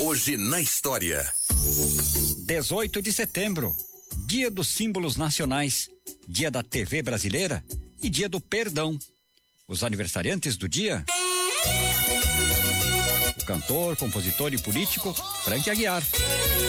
Hoje na história. 18 de setembro, Dia dos Símbolos Nacionais, Dia da TV Brasileira e Dia do Perdão. Os aniversariantes do dia: o cantor, compositor e político Frank Aguiar.